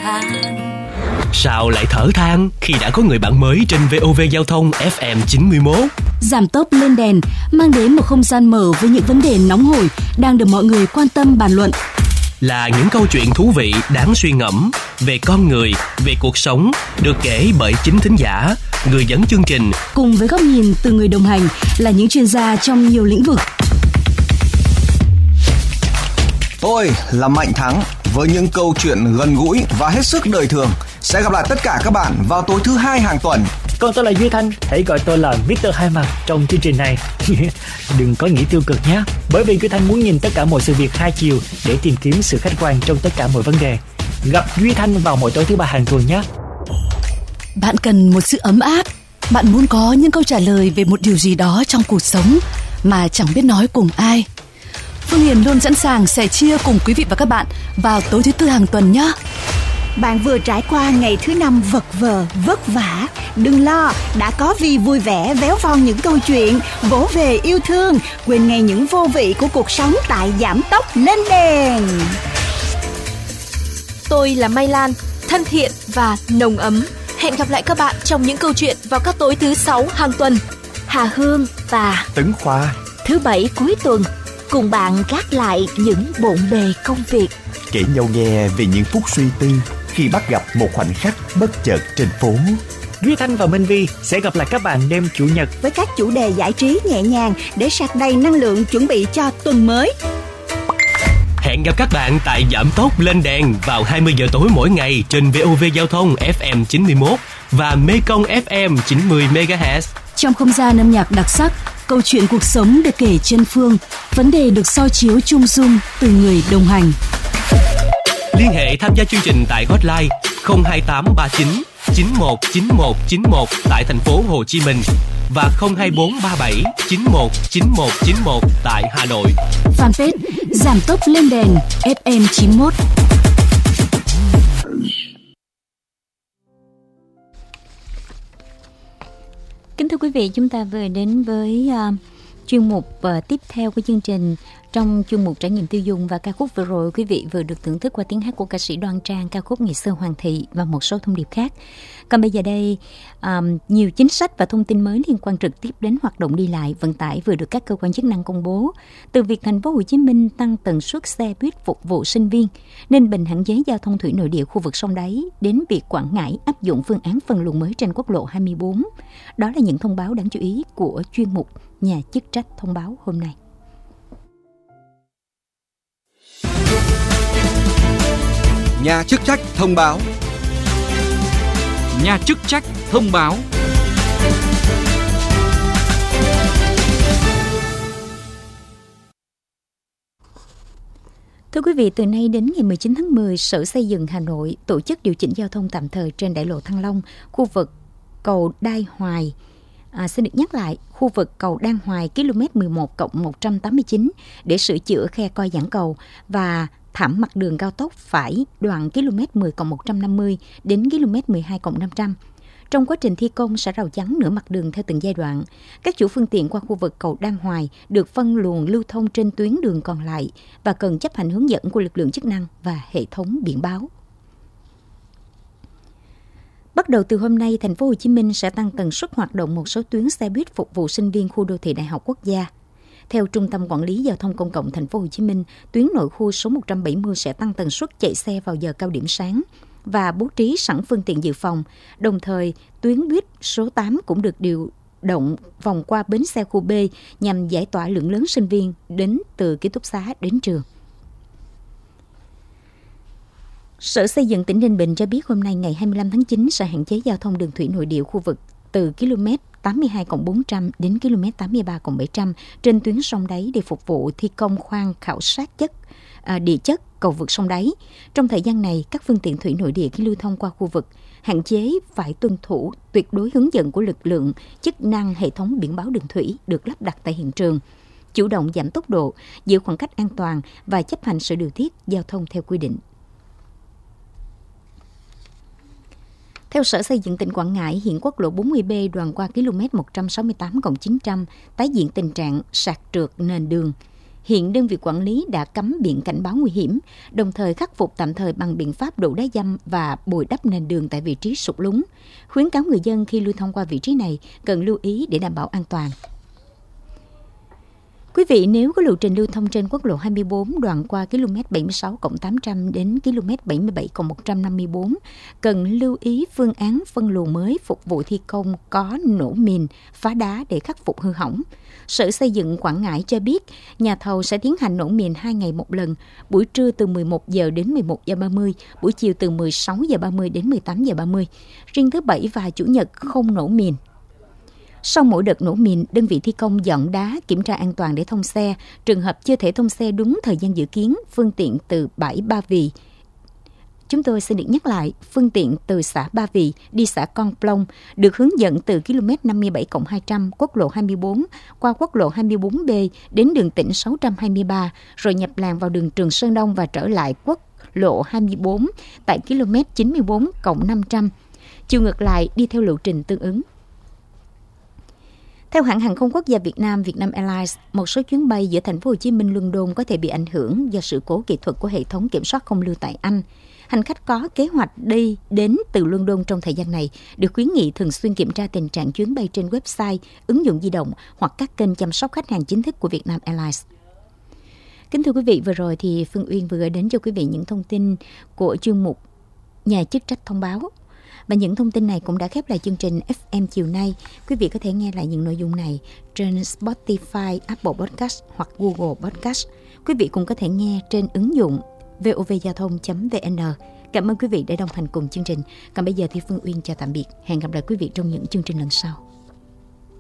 than. Sao lại thở than khi đã có người bạn mới trên VOV Giao thông FM 91? Giảm tốc lên đèn mang đến một không gian mở với những vấn đề nóng hổi đang được mọi người quan tâm bàn luận. Là những câu chuyện thú vị đáng suy ngẫm về con người, về cuộc sống, được kể bởi chính thính giả, người dẫn chương trình. Cùng với góc nhìn từ người đồng hành là những chuyên gia trong nhiều lĩnh vực. Tôi là Mạnh Thắng với những câu chuyện gần gũi và hết sức đời thường. Sẽ gặp lại tất cả các bạn vào tối thứ 2 hàng tuần. Còn tôi là Duy Thanh, hãy gọi tôi là Mr. Hai Mặt trong chương trình này. Đừng có nghĩ tiêu cực nhé, bởi vì Duy Thanh muốn nhìn tất cả mọi sự việc hai chiều để tìm kiếm sự khách quan trong tất cả mọi vấn đề. Gặp Duy Thanh vào mỗi tối thứ 3 hàng tuần nhé. Bạn cần một sự ấm áp. Bạn muốn có những câu trả lời về một điều gì đó trong cuộc sống mà chẳng biết nói cùng ai. Phương Hiền luôn sẵn sàng sẻ chia cùng quý vị và các bạn vào tối thứ 4 hàng tuần nhé. Bạn vừa trải qua ngày thứ 5 vật vờ, vất vả. Đừng lo, đã có Vi vui vẻ véo von những câu chuyện, vỗ về yêu thương, quên ngay những vô vị của cuộc sống tại Giảm tốc lên đèn. Tôi là Mai Lan, thân thiện và nồng ấm. Hẹn gặp lại các bạn trong những câu chuyện vào các tối thứ 6 hàng tuần. Hà Hương và Tấn Khoa, thứ 7 cuối tuần, cùng bạn gác lại những bộn bề công việc, kể nhau nghe về những phút suy tư khi bắt gặp một khoảnh khắc bất chợt trên phố. Duy Thanh và Minh Vi sẽ gặp lại các bạn đêm Chủ nhật với các chủ đề giải trí nhẹ nhàng để sạc đầy năng lượng chuẩn bị cho tuần mới. Hẹn gặp các bạn tại Giảm tốc lên đèn vào 20 giờ tối mỗi ngày trên VOV Giao thông FM 91 và Mekong FM 90 MHz. Trong không gian âm nhạc đặc sắc, câu chuyện cuộc sống được kể trên phương, vấn đề được soi chiếu chung dung từ người đồng hành. Liên hệ tham gia chương trình tại hotline 02839 919191 tại thành phố Hồ Chí Minh và 02437 919191 tại Hà Nội. Fanpage Giảm tốc lên đèn FM 91. Kính thưa quý vị, chúng ta vừa đến với chuyên mục tiếp theo của chương trình. Trong chuyên mục trải nghiệm tiêu dùng và ca khúc vừa rồi, quý vị vừa được thưởng thức qua tiếng hát của ca sĩ Đoan Trang, ca khúc Ngày xưa Hoàng thị và một số thông điệp khác. Còn bây giờ đây, nhiều chính sách và thông tin mới liên quan trực tiếp đến hoạt động đi lại vận tải vừa được các cơ quan chức năng công bố. Từ việc thành phố Hồ Chí Minh tăng tần suất xe buýt phục vụ sinh viên, nên bình hạn chế giao thông thủy nội địa khu vực sông Đáy, đến việc Quảng Ngãi áp dụng phương án phân luồng mới trên quốc lộ 24. Đó là những thông báo đáng chú ý của chuyên mục Nhà chức trách thông báo hôm nay. Nhà chức trách thông báo. Nhà chức trách thông báo. Thưa quý vị, từ nay đến ngày 19 tháng 10, Sở Xây dựng Hà Nội tổ chức điều chỉnh giao thông tạm thời trên đại lộ Thăng Long, khu vực cầu Đai Hoài. Xin được nhắc lại, khu vực cầu Đan Hoài km 11+189 để sửa chữa khe co giãn cầu và thảm mặt đường cao tốc phải đoạn km 10+150 đến km 12+500. Trong quá trình thi công sẽ rào chắn nửa mặt đường theo từng giai đoạn. Các chủ phương tiện qua khu vực cầu Đan Hoài được phân luồng lưu thông trên tuyến đường còn lại và cần chấp hành hướng dẫn của lực lượng chức năng và hệ thống biển báo. Bắt đầu từ hôm nay, thành phố Hồ Chí Minh sẽ tăng tần suất hoạt động một số tuyến xe buýt phục vụ sinh viên khu đô thị Đại học Quốc gia. Theo Trung tâm Quản lý Giao thông Công cộng thành phố Hồ Chí Minh, tuyến nội khu số 170 sẽ tăng tần suất chạy xe vào giờ cao điểm sáng và bố trí sẵn phương tiện dự phòng. Đồng thời, tuyến buýt số 8 cũng được điều động vòng qua bến xe khu B nhằm giải tỏa lượng lớn sinh viên đến từ ký túc xá đến trường. Sở Xây dựng tỉnh Ninh Bình cho biết hôm nay ngày 25 tháng 9 sẽ hạn chế giao thông đường thủy nội địa khu vực từ km 82+400 đến km 83+700 trên tuyến sông Đáy để phục vụ thi công khoan khảo sát địa chất cầu vượt sông Đáy. Trong thời gian này, các phương tiện thủy nội địa khi lưu thông qua khu vực hạn chế phải tuân thủ tuyệt đối hướng dẫn của lực lượng chức năng hệ thống biển báo đường thủy được lắp đặt tại hiện trường, chủ động giảm tốc độ, giữ khoảng cách an toàn và chấp hành sự điều tiết giao thông theo quy định. Theo Sở Xây dựng tỉnh Quảng Ngãi, hiện quốc lộ 40B đoạn qua km 168+900 tái diễn tình trạng sạt trượt nền đường. Hiện đơn vị quản lý đã cắm biển cảnh báo nguy hiểm, đồng thời khắc phục tạm thời bằng biện pháp đổ đá dăm và bồi đắp nền đường tại vị trí sụt lún. Khuyến cáo người dân khi lưu thông qua vị trí này cần lưu ý để đảm bảo an toàn. Quý vị, nếu có lộ trình lưu thông trên quốc lộ 24 đoạn qua km 76+800 đến km 77+154, cần lưu ý phương án phân luồng mới phục vụ thi công có nổ mìn, phá đá để khắc phục hư hỏng. Sở Xây dựng Quảng Ngãi cho biết, nhà thầu sẽ tiến hành nổ mìn 2 ngày một lần, buổi trưa từ 11 giờ đến 11 giờ 30, buổi chiều từ 16 giờ 30 đến 18 giờ 30. Riêng thứ Bảy và Chủ nhật không nổ mìn. Sau mỗi đợt nổ mìn, đơn vị thi công dọn đá, kiểm tra an toàn để thông xe. Trường hợp chưa thể thông xe đúng thời gian dự kiến, phương tiện từ bãi Ba Vì. Chúng tôi xin được nhắc lại, phương tiện từ xã Ba Vì đi xã Con Plong được hướng dẫn từ km 57+200 quốc lộ 24 qua quốc lộ 24B đến đường tỉnh 623, rồi nhập làn vào đường Trường Sơn Đông và trở lại quốc lộ 24 tại km 94+500. Chiều ngược lại đi theo lộ trình tương ứng. Theo hãng hàng không quốc gia Việt Nam, Vietnam Airlines, một số chuyến bay giữa thành phố Hồ Chí Minh, London có thể bị ảnh hưởng do sự cố kỹ thuật của hệ thống kiểm soát không lưu tại Anh. Hành khách có kế hoạch đi đến từ London trong thời gian này được khuyến nghị thường xuyên kiểm tra tình trạng chuyến bay trên website, ứng dụng di động hoặc các kênh chăm sóc khách hàng chính thức của Vietnam Airlines. Kính thưa quý vị, vừa rồi thì Phương Uyên vừa gửi đến cho quý vị những thông tin của chuyên mục Nhà chức trách thông báo. Và những thông tin này cũng đã khép lại chương trình FM chiều nay. Quý vị có thể nghe lại những nội dung này trên Spotify, Apple Podcast hoặc Google Podcast. Quý vị cũng có thể nghe trên ứng dụng vovgiao thông.vn. Cảm ơn quý vị đã đồng hành cùng chương trình. Còn bây giờ thì Phương Uyên chào tạm biệt. Hẹn gặp lại quý vị trong những chương trình lần sau.